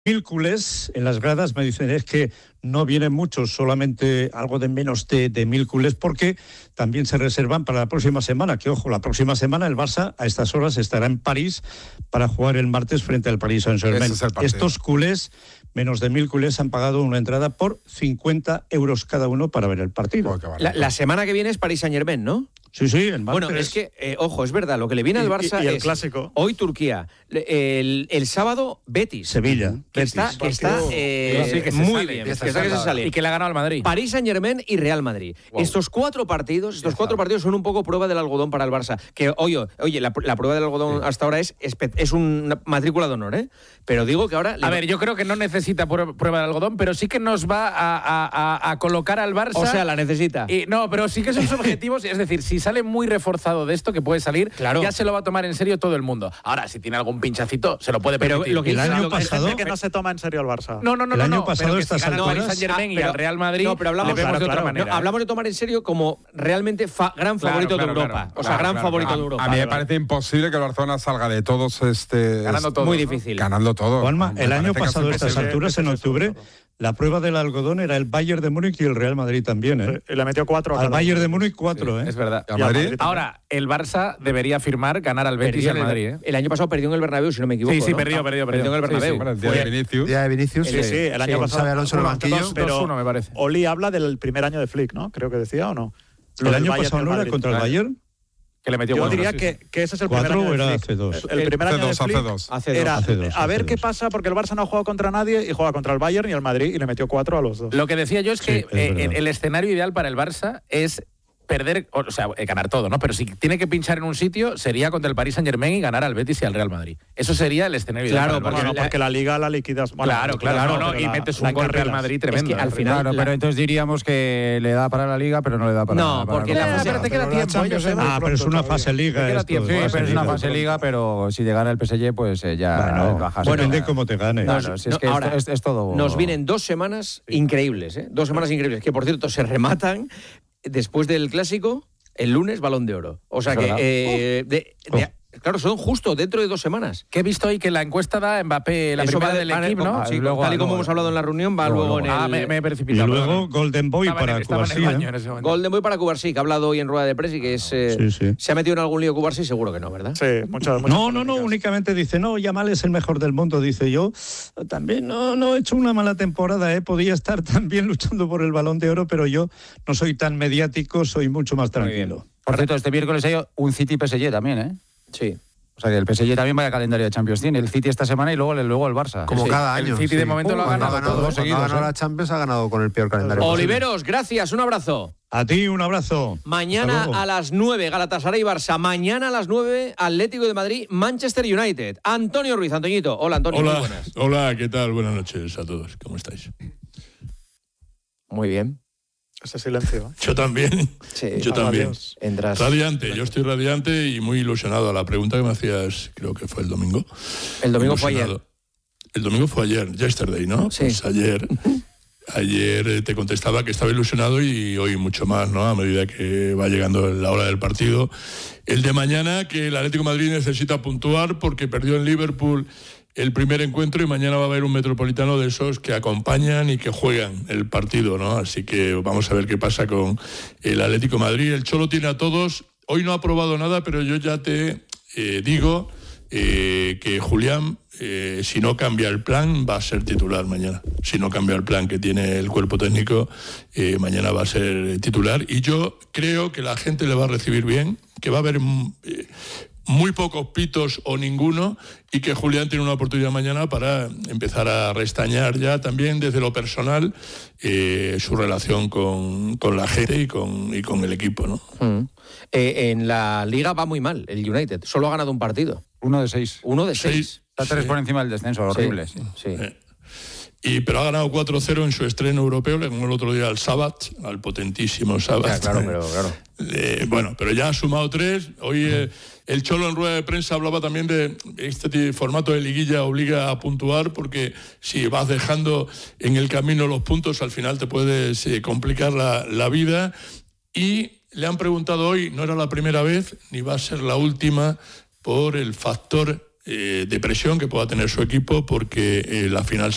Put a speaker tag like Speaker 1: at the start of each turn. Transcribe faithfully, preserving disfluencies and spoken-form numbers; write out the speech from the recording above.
Speaker 1: Mil culés en las gradas. Me dicen es que no vienen muchos, solamente algo de menos de, de mil culés, porque también se reservan para la próxima semana, que ojo, la próxima semana el Barça a estas horas estará en París para jugar el martes frente al Paris Saint-Germain. Es Estos culés, menos de mil culés, han pagado una entrada por cincuenta euros cada uno para ver el partido.
Speaker 2: La, la semana que viene es Paris Saint-Germain, ¿no?
Speaker 1: Sí, sí, el martes.
Speaker 2: Bueno, es que, eh, ojo, es verdad, lo que le viene al Barça
Speaker 3: y, y el
Speaker 2: es
Speaker 3: clásico.
Speaker 2: Hoy Turquía, el, el sábado Betis.
Speaker 1: Sevilla.
Speaker 2: Que
Speaker 1: Betis.
Speaker 2: está, que está eh,
Speaker 4: sí, que
Speaker 2: muy
Speaker 4: sale,
Speaker 2: bien,
Speaker 4: que
Speaker 2: que
Speaker 4: se
Speaker 2: está que se sale.
Speaker 4: Y que le ha ganado al Madrid.
Speaker 2: París Saint-Germain y Real Madrid. Wow. Estos cuatro partidos, estos cuatro partidos son un poco prueba del algodón para el Barça. Que, oye, oye la, la prueba del algodón sí. hasta ahora es, es una matrícula de honor, ¿eh? Pero digo que ahora...
Speaker 4: A ver, yo creo que no necesita prueba del algodón, pero sí que nos va a, a, a, a colocar al Barça...
Speaker 2: O sea, la necesita.
Speaker 4: Y, no, pero sí que sus objetivos, es decir, si sale muy reforzado de esto que puede salir, claro. ya se lo va a tomar en serio todo el mundo. Ahora, si tiene algún pinchacito, se lo puede permitir.
Speaker 2: Pero lo que
Speaker 1: el año
Speaker 3: lo
Speaker 1: pasado...
Speaker 3: que, que no se toma en serio al Barça.
Speaker 4: No, no, no.
Speaker 1: El año
Speaker 4: no,
Speaker 1: pasado estas
Speaker 4: si
Speaker 1: alturas...
Speaker 4: Saint-Germain
Speaker 2: ah,
Speaker 4: y al Real Madrid,
Speaker 2: no, pero hablamos,
Speaker 4: le vemos
Speaker 2: claro,
Speaker 4: de otra
Speaker 2: claro.
Speaker 4: manera.
Speaker 2: No, hablamos de tomar en serio como realmente fa, gran favorito
Speaker 4: claro, claro,
Speaker 2: de Europa.
Speaker 4: Claro,
Speaker 2: o sea,
Speaker 4: claro,
Speaker 2: gran
Speaker 4: claro,
Speaker 2: favorito
Speaker 4: claro.
Speaker 2: de Europa.
Speaker 5: A mí me parece imposible que el Barcelona salga de todos este...
Speaker 4: Ganando todo.
Speaker 2: Muy difícil.
Speaker 5: Ganando todo.
Speaker 1: Juanma, el año pasado a estas alturas, en octubre, la prueba del algodón era el Bayern de Múnich y el Real Madrid también, ¿eh?
Speaker 3: Y le metió cuatro.
Speaker 1: Al Bayern de Múnich cuatro,
Speaker 4: sí,
Speaker 1: ¿eh?
Speaker 4: Es verdad.
Speaker 5: ¿Y al Madrid?
Speaker 3: Madrid
Speaker 4: Ahora, el Barça debería firmar ganar al Betis y al Madrid, ¿eh?
Speaker 2: El año pasado perdió en el Bernabéu, si no me equivoco.
Speaker 4: Sí, sí,
Speaker 2: ¿no?
Speaker 4: perdió, perdió, perdió.
Speaker 2: Perdió en el Bernabéu.
Speaker 5: Sí, sí. Bueno, el día de Vinicius.
Speaker 6: Día de Vinicius.
Speaker 3: Sí, sí, el año
Speaker 6: sí,
Speaker 3: pasado.
Speaker 6: Xabi Alonso en el banquillo.
Speaker 4: dos uno, me parece.
Speaker 3: Oli habla del primer año de Flick, ¿no? Creo que decía, ¿o no?
Speaker 1: Lo el año pasado no era contra el Bayern.
Speaker 4: Que le metió
Speaker 3: Yo
Speaker 4: cuatro,
Speaker 3: diría
Speaker 4: sí,
Speaker 3: que,
Speaker 4: sí.
Speaker 3: que ese es el primer
Speaker 1: ¿Cuatro
Speaker 3: año
Speaker 1: o era
Speaker 3: de
Speaker 1: hace dos?
Speaker 3: El, el primer
Speaker 5: hace
Speaker 3: año
Speaker 5: dos,
Speaker 3: de Flick
Speaker 5: hace dos.
Speaker 2: Hace
Speaker 3: era
Speaker 2: dos,
Speaker 1: hace dos,
Speaker 3: a ver
Speaker 1: hace
Speaker 3: qué
Speaker 1: dos.
Speaker 3: pasa, porque el Barça no ha jugado contra nadie y juega contra el Bayern y el Madrid y le metió cuatro a los dos.
Speaker 4: Lo que decía yo es que
Speaker 1: Sí, es
Speaker 4: eh,
Speaker 1: verdad.
Speaker 4: el escenario ideal para el Barça es perder, o sea, ganar todo, ¿no? Pero si tiene que pinchar en un sitio, sería contra el Paris Saint-Germain y ganar al Betis y al Real Madrid. Eso sería el escenario
Speaker 2: Claro,
Speaker 4: ideal para el
Speaker 3: Porque,
Speaker 4: Barça.
Speaker 3: no, porque la Liga la liquidas. Bueno,
Speaker 4: Claro, claro,
Speaker 3: claro,
Speaker 4: no, no,
Speaker 3: pero
Speaker 4: y
Speaker 3: la-
Speaker 4: metes
Speaker 3: la
Speaker 4: un golpe al
Speaker 3: encarrilas.
Speaker 4: Madrid tremendo.
Speaker 2: Es que al final-
Speaker 7: Claro,
Speaker 2: la-
Speaker 7: pero entonces diríamos que le da para la Liga, pero no le da para
Speaker 2: No,
Speaker 7: para
Speaker 2: porque
Speaker 7: la
Speaker 2: la
Speaker 7: Copa.
Speaker 2: fase-
Speaker 4: pero te queda
Speaker 6: Pero la
Speaker 4: tiempo,
Speaker 6: Champions
Speaker 4: ellos, ¿eh?
Speaker 6: es muy
Speaker 1: Ah, pero es
Speaker 6: pronto
Speaker 1: una
Speaker 6: todavía.
Speaker 1: fase liga.
Speaker 4: queda
Speaker 1: esto,
Speaker 4: tiempo.
Speaker 7: Sí,
Speaker 1: fase
Speaker 7: pero es una
Speaker 1: liga.
Speaker 7: fase Liga, pero si llegara el P S G, pues eh, ya
Speaker 1: Bueno,
Speaker 7: bajas.
Speaker 1: bueno, depende
Speaker 7: Claro.
Speaker 1: cómo te gane.
Speaker 7: Claro, si es
Speaker 2: No,
Speaker 7: que
Speaker 2: ahora,
Speaker 7: es, es todo...
Speaker 2: Nos vienen dos semanas increíbles, ¿eh? Dos semanas increíbles, que por cierto se rematan después del Clásico, el lunes, Balón de Oro. O sea
Speaker 7: Es
Speaker 2: que...
Speaker 7: verdad.
Speaker 2: eh, de- de- Claro, son justo dentro de dos semanas.
Speaker 4: Que he visto hoy que la encuesta da Mbappé la
Speaker 2: Eso
Speaker 4: primera
Speaker 2: va de-
Speaker 4: del
Speaker 2: va de-
Speaker 4: equipo, ¿no?
Speaker 2: sí,
Speaker 7: luego-
Speaker 2: tal y como
Speaker 7: luego-
Speaker 2: hemos hablado en la reunión, va
Speaker 7: luego-
Speaker 2: luego en el...
Speaker 4: Ah, me, me he
Speaker 1: Y
Speaker 4: precipitado.
Speaker 1: luego
Speaker 4: perdón.
Speaker 1: Golden Boy
Speaker 4: Estaba en
Speaker 1: para
Speaker 4: el- estaba en el
Speaker 1: Cubarsí,
Speaker 4: baño
Speaker 1: ¿eh?
Speaker 4: en ese momento.
Speaker 2: Golden Boy para Cubarsí, que ha hablado hoy en rueda de prensa y que es... eh,
Speaker 1: Sí, sí.
Speaker 2: ¿Se ha metido en algún lío Cubarsí? Seguro que no, ¿verdad?
Speaker 3: Sí, muchas, muchas
Speaker 1: No, no, no,
Speaker 3: polémicas.
Speaker 1: únicamente dice, no, Yamal es el mejor del mundo, dice yo. También no, no he hecho una mala temporada, ¿eh? Podía estar también luchando por el Balón de Oro, pero yo no soy tan mediático, soy mucho más tranquilo.
Speaker 7: Por cierto, este miércoles hay un City-P S G también, ¿eh?
Speaker 2: Sí.
Speaker 7: O sea que el P S G también vaya calendario de Champions tiene. El City esta semana y luego el, luego el Barça.
Speaker 6: Como
Speaker 7: Sí.
Speaker 6: cada
Speaker 4: el
Speaker 6: año.
Speaker 4: City de momento lo ha
Speaker 6: Cuando
Speaker 4: ganado
Speaker 6: todos
Speaker 4: todos
Speaker 6: cuando
Speaker 7: seguidos,
Speaker 6: ha ganado
Speaker 7: ¿eh?
Speaker 6: la Champions ha ganado con el peor calendario posible.
Speaker 2: Oliveros, gracias, un abrazo.
Speaker 1: A ti un abrazo.
Speaker 2: Mañana
Speaker 1: Hasta luego.
Speaker 2: a las nueve, Galatasaray Barça. Mañana a las nueve, Atlético de Madrid, Manchester United. Antonio Ruiz, Antoñito. Hola, Antonio.
Speaker 8: Hola,
Speaker 2: Muy buenas.
Speaker 8: hola, ¿qué tal? Buenas noches a todos. ¿Cómo estáis?
Speaker 2: Muy bien.
Speaker 3: Ese silencio.
Speaker 8: Yo también.
Speaker 2: Sí,
Speaker 8: Yo
Speaker 3: Ah,
Speaker 8: también.
Speaker 3: adiós.
Speaker 2: Entras.
Speaker 8: Radiante, yo estoy radiante y muy ilusionado. A la pregunta que me hacías, creo que fue el domingo.
Speaker 2: El domingo fue
Speaker 8: Ilusionado.
Speaker 2: ayer.
Speaker 8: El domingo fue ayer, yesterday, ¿no?
Speaker 2: Sí.
Speaker 8: Pues ayer. Ayer eh, te contestaba que estaba ilusionado y hoy mucho más, ¿no? A medida que va llegando la hora del partido. El de mañana, que el Atlético de Madrid necesita puntuar porque perdió en Liverpool el primer encuentro y mañana va a haber un Metropolitano de esos que acompañan y que juegan el partido, ¿no? Así que vamos a ver qué pasa con el Atlético de Madrid. El Cholo tiene a todos. Hoy no ha probado nada, pero yo ya te eh, digo eh, que Julián, eh, si no cambia el plan, va a ser titular mañana. Si no cambia el plan que tiene el cuerpo técnico, eh, mañana va a ser titular. Y yo creo que la gente le va a recibir bien, que va a haber eh, muy pocos pitos o ninguno, y que Julián tiene una oportunidad mañana para empezar a restañar ya también desde lo personal eh, su relación con, con la gente y con, y con el equipo, ¿no?
Speaker 2: Mm. Eh, en la Liga va muy mal el United. Solo ha ganado un partido.
Speaker 7: Uno de seis.
Speaker 2: Uno de seis.
Speaker 8: Seis.
Speaker 7: Está tres
Speaker 8: Sí.
Speaker 7: por encima del descenso, horrible. Sí.
Speaker 2: Sí.
Speaker 8: Eh, Y, pero ha ganado cuatro cero en su estreno europeo, le ganó el otro día al Sabat, al potentísimo Sabat.
Speaker 2: Ya, claro, pero claro.
Speaker 8: Eh, bueno, pero ya ha sumado tres. Hoy eh, el Cholo en rueda de prensa hablaba también de este formato de liguilla obliga a puntuar, porque si vas dejando en el camino los puntos, al final te puedes eh, complicar la, la vida. Y le han preguntado hoy, no era la primera vez, ni va a ser la última, por el factor eh, de presión que pueda tener su equipo, porque eh, la final